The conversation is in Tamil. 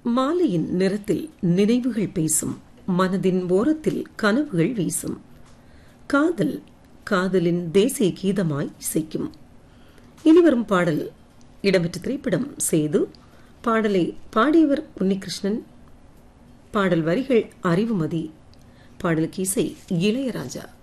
மாலையின் நிறத்தில் நினைவுகள் பேசும், மனதின் ஓரத்தில் கனவுகள் வீசும். காதல் காதலின் தேசிய கீதமாய் இசைக்கும். இனிவரும் பாடல் இடம்பெற்ற திரைப்படம் சேது. பாடலை பாடியவர் உன்னிகிருஷ்ணன். பாடல் வரிகள் அறிவுமதி. பாடலுக்கு இசை இளையராஜா.